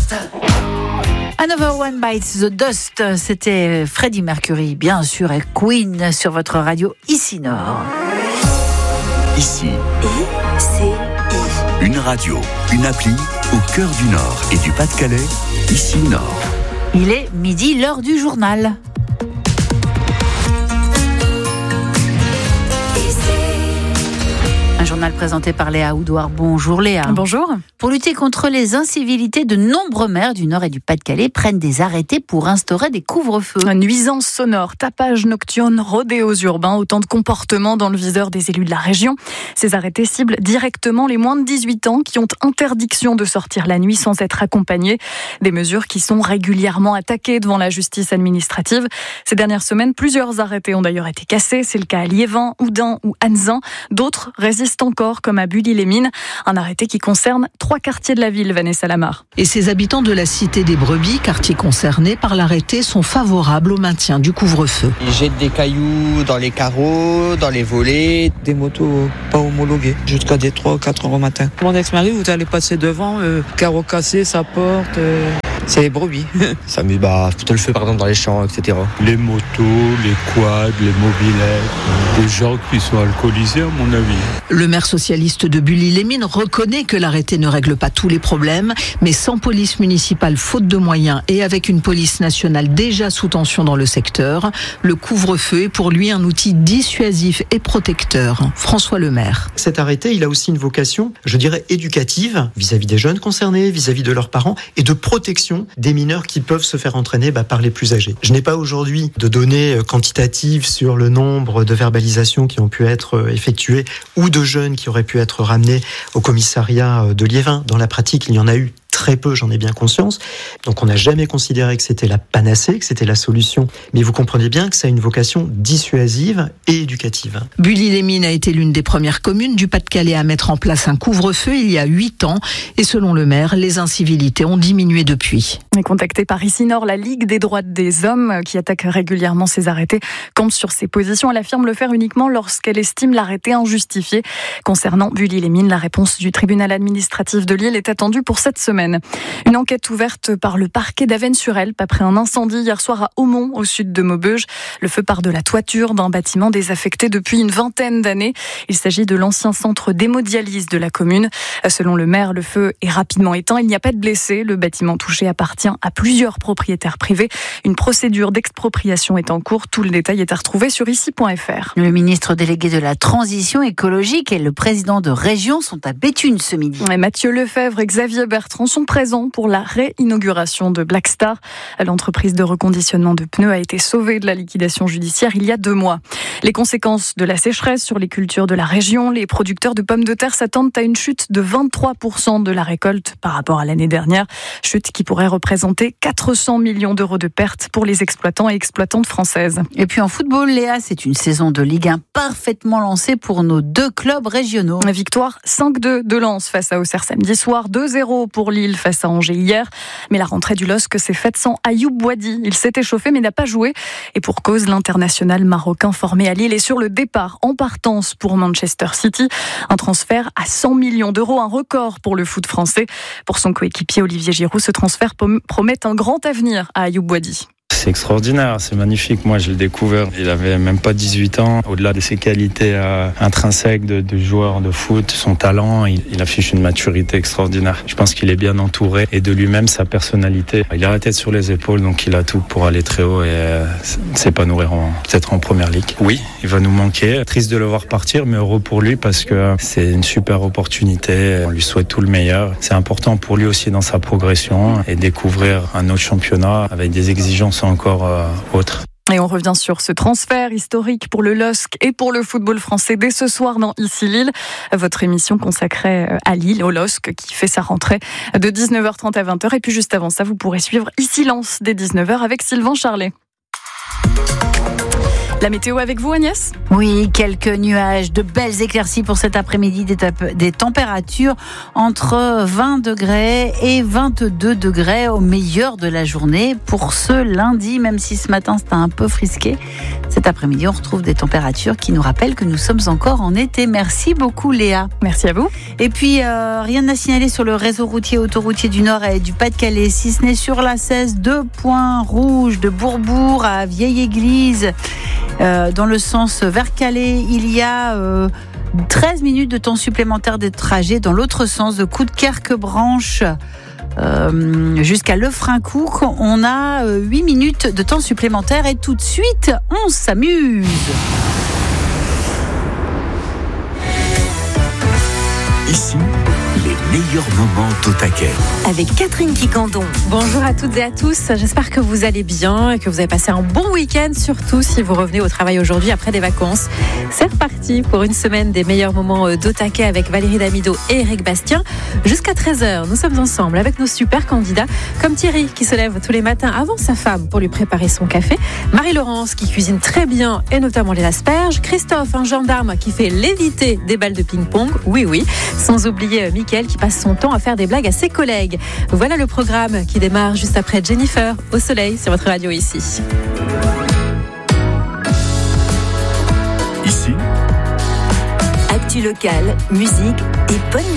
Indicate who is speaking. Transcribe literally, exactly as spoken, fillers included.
Speaker 1: Another One Bites the Dust, c'était Freddie Mercury, bien sûr, et Queen sur votre radio Ici Nord.
Speaker 2: Ici,
Speaker 3: I C I.
Speaker 2: Une radio, une appli au cœur du Nord et du Pas-de-Calais, Ici Nord.
Speaker 1: Il est midi, l'heure du journal. Un journal présenté par Léa Oudouard. Bonjour Léa.
Speaker 4: Bonjour.
Speaker 1: Pour lutter contre les incivilités, de nombreux maires du Nord et du Pas-de-Calais prennent des arrêtés pour instaurer des couvre-feux.
Speaker 4: Nuisances sonores, tapage nocturne, rodéos urbains, autant de comportements dans le viseur des élus de la région. Ces arrêtés ciblent directement les moins de dix-huit ans qui ont interdiction de sortir la nuit sans être accompagnés. Des mesures qui sont régulièrement attaquées devant la justice administrative. Ces dernières semaines, plusieurs arrêtés ont d'ailleurs été cassés. C'est le cas à Liévin, Oudin ou Anzin. D'autres résistent encore, comme à Bully-les-Mines. Un arrêté qui concerne trois quartiers de la ville, Vanessa Lamar.
Speaker 5: Et ces habitants de la Cité des Brebis, quartier concerné par l'arrêté, sont favorables au maintien du couvre-feu.
Speaker 6: Ils jettent des cailloux dans les carreaux, dans les volets. Des motos pas homologuées, jusqu'à des trois ou quatre heures au matin. Mon ex-mari, vous allez passer devant, euh, carreau cassé, sa porte... Euh... C'est les brebis.
Speaker 7: Ça met bah, plutôt le feu par exemple dans les champs, et cetera.
Speaker 8: Les motos, les quads, les mobylettes, des gens qui sont alcoolisés à mon avis.
Speaker 5: Le maire socialiste de Bully-les-Mines reconnaît que l'arrêté ne règle pas tous les problèmes, mais sans police municipale faute de moyens et avec une police nationale déjà sous tension dans le secteur, le couvre-feu est pour lui un outil dissuasif et protecteur. François Le Maire.
Speaker 9: Cet arrêté, il a aussi une vocation, je dirais, éducative vis-à-vis des jeunes concernés, vis-à-vis de leurs parents et de protection des mineurs qui peuvent se faire entraîner bah, par les plus âgés. Je n'ai pas aujourd'hui de données quantitatives sur le nombre de verbalisations qui ont pu être effectuées ou de jeunes qui auraient pu être ramenés au commissariat de Liévin. Dans la pratique, il y en a eu très peu, j'en ai bien conscience. Donc on n'a jamais considéré que c'était la panacée, que c'était la solution. Mais vous comprenez bien que ça a une vocation dissuasive et éducative.
Speaker 5: Bully-les-Mines a été l'une des premières communes du Pas-de-Calais à mettre en place un couvre-feu il y a huit ans. Et selon le maire, les incivilités ont diminué depuis.
Speaker 4: Contactée par Ici Nord, la Ligue des droits des hommes, qui attaque régulièrement ces arrêtés, campe sur ses positions. Elle affirme le faire uniquement lorsqu'elle estime l'arrêté injustifié. Concernant Bully-les-Mines, la réponse du tribunal administratif de Lille est attendue pour cette semaine. Une enquête ouverte par le parquet d'Avesnes-sur-Helpe après un incendie hier soir à Aumont, au sud de Maubeuge. Le feu part de la toiture d'un bâtiment désaffecté depuis une vingtaine d'années. Il s'agit de l'ancien centre d'hémodialyse de la commune. Selon le maire, le feu est rapidement éteint. Il n'y a pas de blessés. Le bâtiment touché appartient à plusieurs propriétaires privés. Une procédure d'expropriation est en cours. Tout le détail est à retrouver sur ici point f r.
Speaker 1: Le ministre délégué de la Transition écologique et le président de région sont à Béthune ce midi.
Speaker 4: Et Mathieu Lefebvre et Xavier Bertrand sont présents pour la réinauguration de Black Star. L'entreprise de reconditionnement de pneus a été sauvée de la liquidation judiciaire il y a deux mois. Les conséquences de la sécheresse sur les cultures de la région, les producteurs de pommes de terre s'attendent à une chute de vingt-trois pour cent de la récolte par rapport à l'année dernière. Chute qui pourrait représenter quatre cents millions d'euros de pertes pour les exploitants et exploitantes françaises.
Speaker 1: Et puis en football, Léa, c'est une saison de Ligue un parfaitement lancée pour nos deux clubs régionaux.
Speaker 4: Victoire cinq deux de Lens face à Auxerre samedi soir, deux zéro pour Lille face à Angers hier. Mais la rentrée du L O S C s'est faite sans Ayoub Boadi. Il s'est échauffé mais n'a pas joué. Et pour cause, l'international marocain formé à Lille est sur le départ en partance pour Manchester City. Un transfert à cent millions d'euros, un record pour le foot français. Pour son coéquipier Olivier Giroud, ce transfert promet un grand avenir à Ayoub Boadi.
Speaker 10: C'est extraordinaire, c'est magnifique. Moi, je l'ai découvert, il avait même pas dix-huit ans. Au-delà de ses qualités euh, intrinsèques de, de joueur de foot, son talent, il, il affiche une maturité extraordinaire. Je pense qu'il est bien entouré et de lui-même, sa personnalité. Il a la tête sur les épaules, donc il a tout pour aller très haut et euh, s'épanouir en, peut-être en première ligue. Oui, il va nous manquer. Triste de le voir partir, mais heureux pour lui parce que c'est une super opportunité. On lui souhaite tout le meilleur. C'est important pour lui aussi dans sa progression et découvrir un autre championnat avec des exigences encore euh, autres.
Speaker 4: Et on revient sur ce transfert historique pour le L O S C et pour le football français dès ce soir dans Ici Lille. Votre émission consacrée à Lille, au L O S C, qui fait sa rentrée de dix-neuf heures trente à vingt heures. Et puis juste avant ça, vous pourrez suivre Ici Lens dès dix-neuf heures avec Sylvain Charlet. La météo avec vous, Agnès ?
Speaker 1: Oui, quelques nuages, de belles éclaircies pour cet après-midi, des, tap- des températures entre vingt degrés et vingt-deux degrés au meilleur de la journée pour ce lundi, même si ce matin c'était un peu frisqué. Cet après-midi, on retrouve des températures qui nous rappellent que nous sommes encore en été. Merci beaucoup, Léa.
Speaker 4: Merci à vous.
Speaker 1: Et puis, euh, rien à signaler sur le réseau routier autoroutier du Nord et du Pas-de-Calais, si ce n'est sur l'A seize, deux points rouges de Bourbourg à Vieille-Église. Euh, dans le sens vers Calais, il y a euh, treize minutes de temps supplémentaire des trajets dans l'autre sens de Coudekerque-Branche euh, jusqu'à Lefrancouc. On a euh, huit minutes de temps supplémentaire et tout de suite, on s'amuse.
Speaker 2: Ici, les meilleurs moments d'Au Taquet.
Speaker 3: Avec Catherine Quicandon.
Speaker 11: Bonjour à toutes et à tous, j'espère que vous allez bien et que vous avez passé un bon week-end, surtout si vous revenez au travail aujourd'hui après des vacances. C'est reparti pour une semaine des meilleurs moments d'Au Taquet avec Valérie Damido et Eric Bastien. Jusqu'à treize heures, nous sommes ensemble avec nos super candidats, comme Thierry qui se lève tous les matins avant sa femme pour lui préparer son café, Marie-Laurence qui cuisine très bien et notamment les asperges, Christophe, un gendarme qui fait léviter des balles de ping-pong, oui oui, sans oublier Mickaël qui passe son temps à faire des blagues à ses collègues. Voilà le programme qui démarre juste après Jennifer au soleil sur votre radio ici.
Speaker 2: Ici,
Speaker 3: Actu locale, musique et bonne